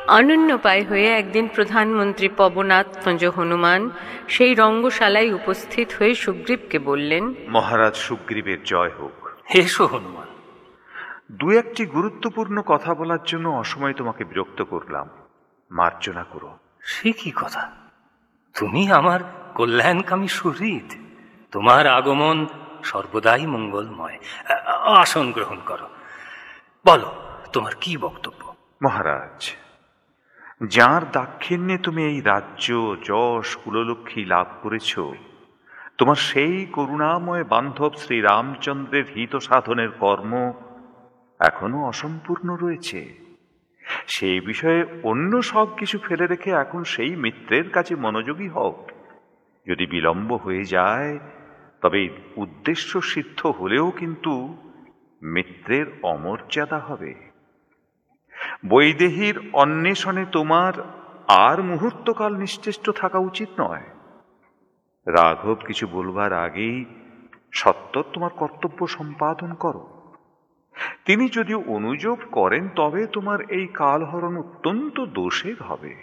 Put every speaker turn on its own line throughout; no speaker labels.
অনন্যপায় হয়ে একদিন প্রধানমন্ত্রী পবনাত্মজ হনুমান সেই রঙ্গশালায় উপস্থিত হয়ে সুগ্রীবকে বললেন,
মহারাজ সুগ্রীবের জয় হোক।
এসো হনুমান।
দু একটি গুরুত্বপূর্ণ কথা বলার জন্য অসময়ে তোমাকে বিরক্ত করলাম, মার্জনা করো।
সে কি কথা? তুমি আমার কল্যাণকামী সুহৃদ, তোমার আগমন সর্বদাই মঙ্গলময়। আসন গ্রহণ করো, বলো তোমার কি বক্তব্য।
মহারাজ, যার দাক্ষিণ্যে তুমি এই রাজ্য, যশ, কুললক্ষ্মী লাভ করেছ, তোমার সেই করুণাময় বান্ধব শ্রীরামচন্দ্রের হিত সাধনের কর্ম এখনো অসম্পূর্ণ রয়েছে। সেই বিষয়ে অন্য সব কিছু ফেলে রেখে এখন সেই মিত্রের কাছে মনোযোগী হও। যদি বিলম্ব হয়ে যায় তবে উদ্দেশ্য সিদ্ধ হলেও কিন্তু মিত্রের অমর্যাদা হবে। বৈদেহীর অন্বেষণে তোমার আর মুহূর্তকাল নিশ্চেষ্ট থাকা উচিত নয়। রাঘব কিছু বলবার আগেই সত্বর তোমার কর্তব্য সম্পাদন করো। তিনি যদি অনুযোগ করেন তবে তোমার এই কালহরণ অত্যন্ত দোষের হবে।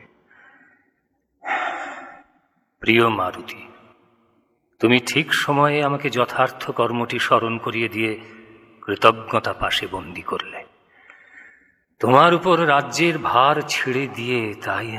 প্রিয় মারুতি, তুমি ঠিক সময়ে আমাকে যথার্থ কর্মটি স্মরণ করিয়ে দিয়ে কৃতজ্ঞতা পাশে বন্দী করলে। তোমার উপর রাজ্যের ভার ছেড়ে দিয়ে তাই